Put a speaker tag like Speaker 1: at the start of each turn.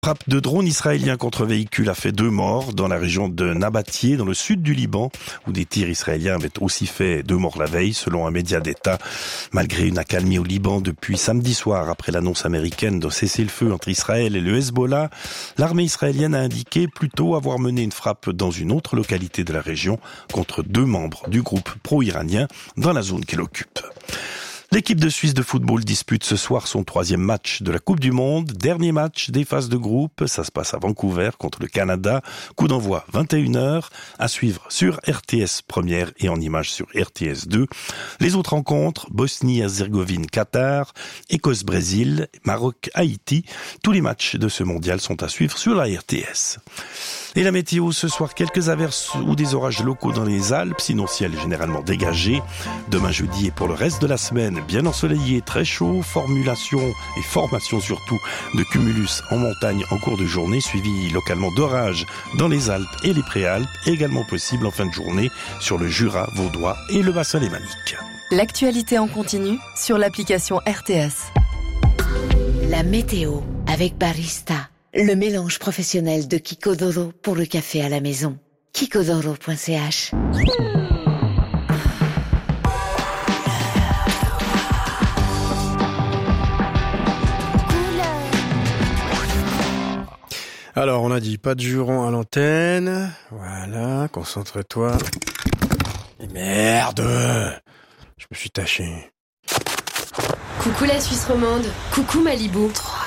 Speaker 1: Frappe de drone israélien contre véhicule a fait 2 morts dans la région de Nabatieh, dans le sud du Liban, où des tirs israéliens avaient aussi fait 2 morts la veille, selon un média d'État. Malgré une accalmie au Liban depuis samedi soir, après l'annonce américaine de cessez-le-feu entre Israël et le Hezbollah, l'armée israélienne a indiqué plutôt avoir mené une frappe dans une autre localité de la région contre 2 membres du groupe pro-iranien dans la zone qu'elle occupe. L'équipe de Suisse de football dispute ce soir son 3e match de la Coupe du Monde. Dernier match des phases de groupe. Ça se passe à Vancouver contre le Canada. Coup d'envoi 21h. À suivre sur RTS Première et en images sur RTS 2. Les autres rencontres, Bosnie-Herzégovine, Qatar, Écosse-Brésil, Maroc-Haïti. Tous les matchs de ce mondial sont à suivre sur la RTS. Et la météo ce soir, quelques averses ou des orages locaux dans les Alpes, sinon ciel généralement dégagé. Demain jeudi et pour le reste de la semaine, bien ensoleillé, très chaud, formation surtout de cumulus en montagne en cours de journée, suivi localement d'orages dans les Alpes et les Préalpes, également possible en fin de journée sur le Jura vaudois et le bassin lémanique.
Speaker 2: L'actualité en continu sur l'application RTS.
Speaker 3: La météo avec Barista. Le mélange professionnel de Kiko.Doro pour le café à la maison. Kiko.Doro.ch.
Speaker 4: Alors, on a dit pas de jurons à l'antenne. Voilà, concentre-toi. Et merde! Je me suis taché.
Speaker 5: Coucou la Suisse romande. Coucou Malibu.